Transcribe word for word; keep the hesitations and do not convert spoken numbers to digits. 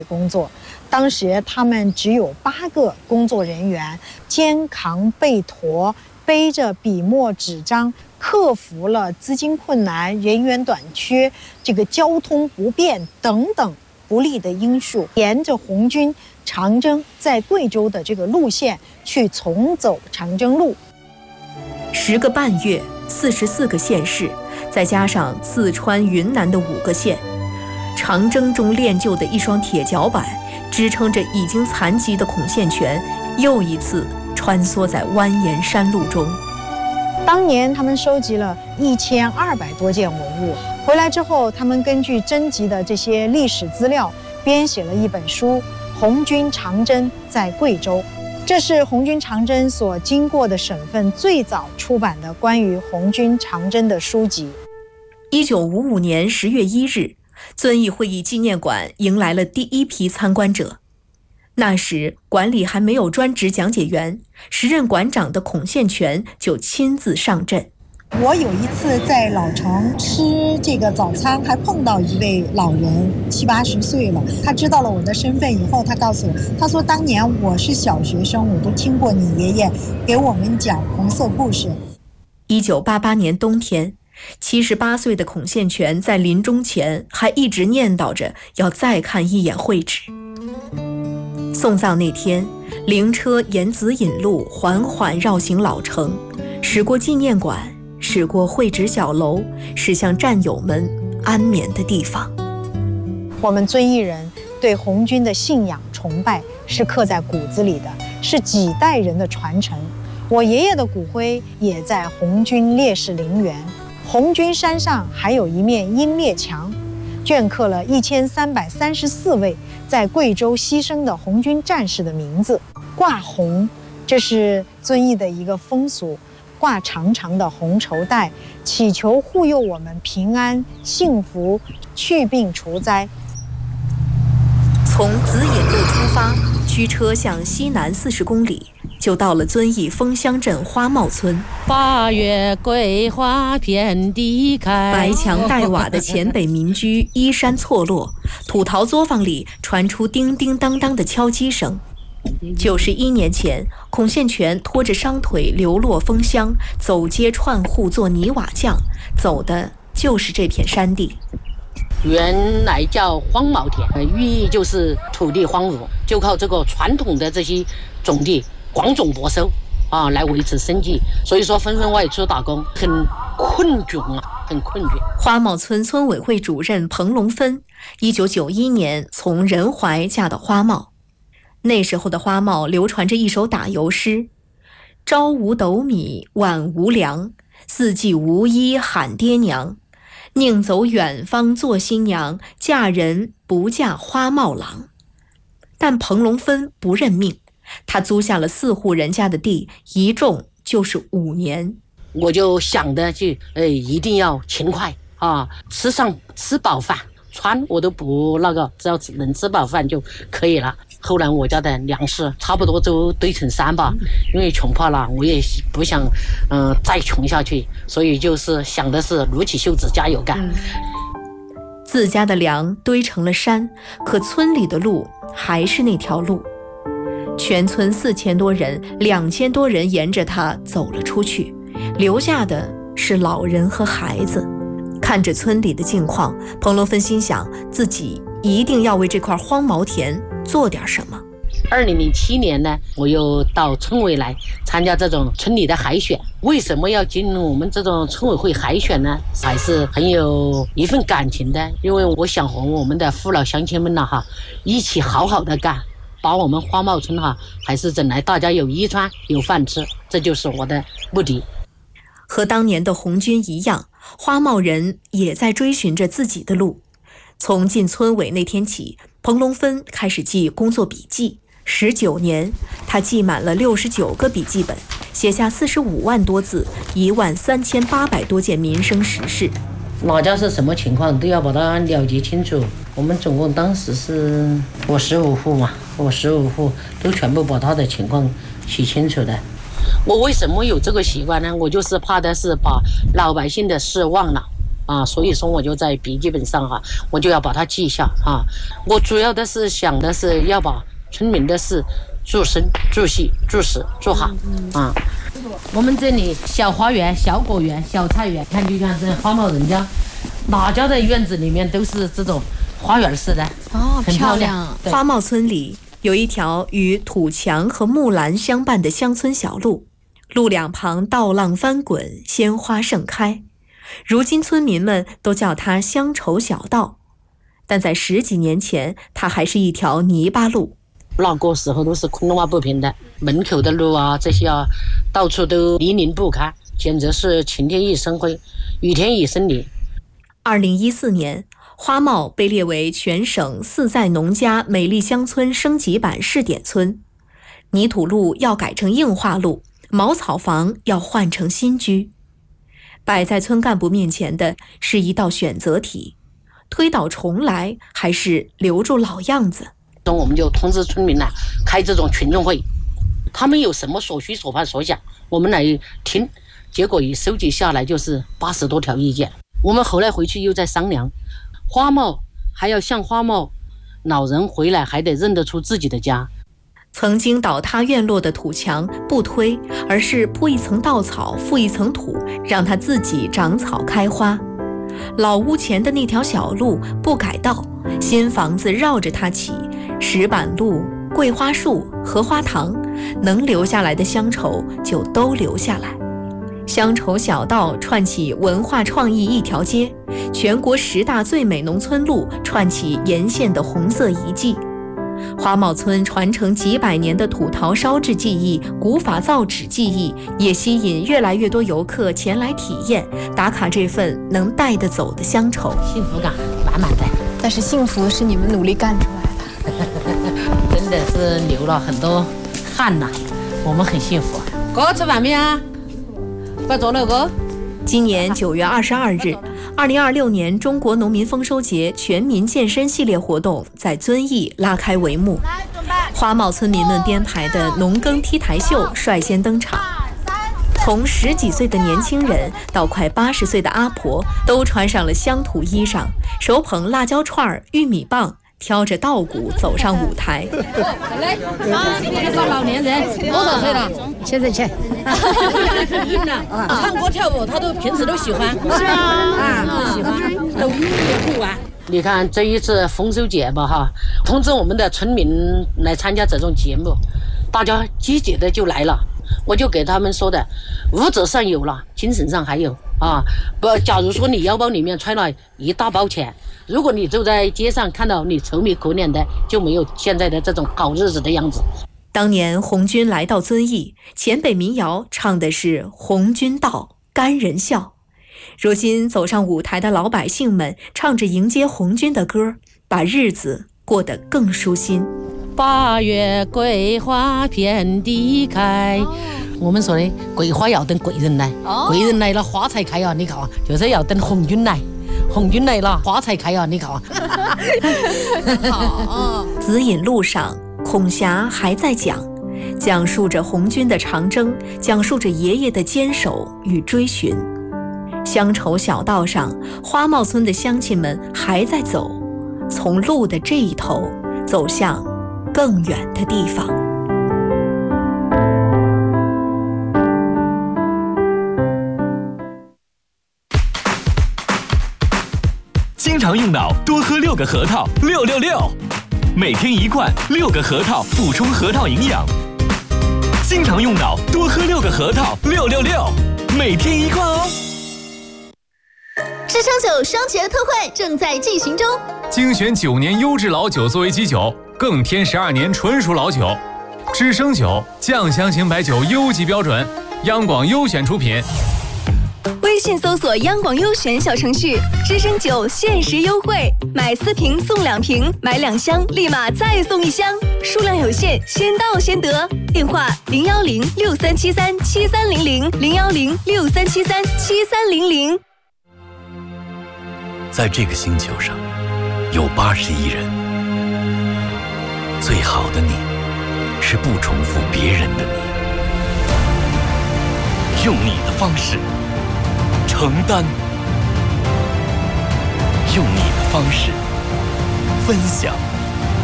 工作。当时他们只有八个工作人员，肩扛背驮，背着笔墨纸张，克服了资金困难、人员短缺、这个交通不便等等不利的因素，沿着红军长征在贵州的这个路线去重走长征路。 十个半月，四十四个县市，再加上四川、云南的五个县，长征中练就的一双铁脚板，支撑着已经残疾的孔宪全，又一次穿梭在蜿蜒山路中。 当年他们收集了一千二百多件文物，回来之后，他们根据征集的这些历史资料，编写了一本书《红军长征在贵州》。这是红军长征所经过的省份最早出版的关于红军长征的书籍。 一九五五年十月一日，遵义会议纪念馆迎来了第一批参观者。那时馆里还没有专职讲解员，时任馆长的孔宪全就亲自上阵。 我有一次在老城吃这个早餐，还碰到一位老人，七八十岁了。他知道了我的身份以后，他告诉我，他说当年我是小学生，我都听过你爷爷给我们讲红色故事。 一九八八年冬天，七十八岁的孔宪全在临终前还一直念叨着要再看一眼会址。送葬那天，灵车沿紫引路缓缓绕行老城，驶过纪念馆，驶过会址小楼，驶向战友们安眠的地方。 我们遵义人对红军的信仰崇拜是刻在骨子里的，是几代人的传承。我爷爷的骨灰也在红军烈士陵园。红军山上还有一面英烈墙，镌刻了一千三百三十四位在贵州牺牲的红军战士的名字。挂红，这是遵义的一个风俗，挂长长的红绸带，祈求护佑我们平安幸福，去病除灾。 从紫引路出发，驱车向西南四十公里，就到了遵义枫乡镇花帽村。 八月桂花遍地开， 白墙黛瓦的黔北民居依山错落，土陶作坊里传出叮叮当当的敲击声。九十一年前，孔宪全拖着伤腿流落枫乡，走街串户做泥瓦匠，走的就是这片山地。 原来叫荒茅田，寓意就是土地荒芜，就靠这个传统的这些种地广种播收啊来维持生计，所以说纷纷外出打工，很困窘啊，很困窘。 花帽村村委会主任彭龙芬，一九九一年从仁怀嫁到花帽。那时候的花帽流传着一首打油诗：朝无斗米晚无粮，四季无衣喊爹娘，宁走远方做新娘，嫁人不嫁花帽郎。但彭龙芬不认命，他租下了四户人家的地，一种就是五年。 我就想着去，哎，一定要勤快啊，吃上吃饱饭，穿我都不那个，只要能吃饱饭就可以了。后来我家的粮食差不多都堆成山吧，因为穷怕了，我也不想嗯、呃、再穷下去，所以就是想的是撸起袖子加油干。嗯、 自家的粮堆成了山，可村里的路还是那条路。全村四千多人，两千多人沿着它走了出去，留下的是老人和孩子。看着村里的境况，彭龙芬心想，自己一定要为这块荒茅田做点什么。 二零零七年呢，我又到村委来参加这种村里的海选。为什么要进入我们这种村委会海选呢？还是很有一份感情的，因为我想和我们的父老乡亲们呢哈，一起好好的干，把我们花帽村哈，还是整来大家有衣穿有饭吃，这就是我的目的。 和当年的红军一样，花帽人也在追寻着自己的路。从进村委那天起，彭龙芬开始记工作笔记。十九年，他记满了六十九个笔记本，写下四十五万多字，一万三千八百多件民生实事。 哪家是什么情况都要把它了解清楚。我们总共当时是我十五户嘛，我十五户都全部把他的情况写清楚的。我为什么有这个习惯呢？我就是怕的是把老百姓的事忘了啊，所以说我就在笔记本上哈、啊，我就要把它记下啊。我主要的是想的是要把村民的事住生、住细、住死做好啊。我们这里小花园、小果园、小菜园，看就像这花茂人家，哪家的院子里面都是这种花园式的哦， 很漂亮。 花茂村里有一条与土墙和木栏相伴的乡村小路，路两旁稻浪翻滚，鲜花盛开。如今村民们都叫它乡愁小道，但在十几年前，它还是一条泥巴路。 那个时候都是空洼不平的，门口的路啊，这些啊，到处都泥泞不堪，简直是晴天一身灰，雨天一身泥。 二零一四年，花茂被列为全省四在农家美丽乡村升级版试点村，泥土路要改成硬化路，茅草房要换成新居。摆在村干部面前的是一道选择题：推倒重来，还是留住老样子？ 我们就通知村民呢、啊，开这种群众会，他们有什么所需所盼所想，我们来听。结果一收集下来就是八十多条意见。我们后来回去又在商量，花茂还要像花茂，老人回来还得认得出自己的家。 曾经倒塌院落的土墙不推，而是铺一层稻草，覆一层土，让它自己长草开花。老屋前的那条小路不改道，新房子绕着它起，石板路、桂花树、荷花塘，能留下来的乡愁就都留下来。乡愁小道串起文化创意一条街，全国十大最美农村路串起沿线的红色遗迹。花茂村传承几百年的土陶烧制技艺、古法造纸技艺，也吸引越来越多游客前来体验，打卡这份能带得走的乡愁， 幸福感满满的。 但是幸福是你们努力干出来的，真的是流了很多汗呐，我们很幸福。哥吃饭没啊？快坐了哥。 今年九月二十二日，二零二六年中国农民丰收节全民健身系列活动在遵义拉开帷幕。花茂村民们编排的农耕 T 台秀率先登场，从十几岁的年轻人到快八十岁的阿婆，都穿上了乡土衣裳，手捧辣椒串、玉米棒，挑着稻谷走上舞台。 来，啊，你是个老年人，多少岁了？ 七十七。 唱歌跳舞，他都平时都喜欢。 是啊， 啊，喜欢，都不玩。你看这一次丰收节吧，哈，通知我们的村民来参加这种节目，大家积极的就来了。我就给他们说的，物质上有了，精神上还有啊。不，假如说你腰包里面揣了一大包钱，如果你走在街上看到你愁眉苦脸的，就没有现在的这种好日子的样子。 当年红军来到遵义，黔北民谣唱的是红军到，甘人笑。如今走上舞台的老百姓们唱着迎接红军的歌，把日子过得更舒心。 八月桂花遍地开，哦、我们说的桂花要等贵人来，哦、贵人来了花才开啊！你看啊，就是要等红军来，红军来了花才开啊！你看啊。 好，紫引路上，孔霞还在讲，讲述着红军的长征，讲述着爷爷的坚守与追寻。乡愁小道上，花茂村的乡亲们还在走，从路的这一头走向更远的地方。 经常用脑，多喝六个核桃，六六六，每天一罐，六个核桃补充核桃营养。经常用脑，多喝六个核桃，六六六，每天一罐哦。 支撑酒双节特惠正在进行中， 精选九年优质老酒作为基酒，更添十二年纯熟老酒。知升酒酱香型白酒优级标准，央广优选出品。 微信搜索央广优选小程序，知升酒限时优惠，买四瓶送两瓶，买两箱立马再送一箱，数量有限，先到先得。电话零幺零六三七三七三零零零幺零六三七三七三零零。 在这个星球上，有八十亿人。最好的你，是不重复别人的你，用你的方式承担， 用你的方式分享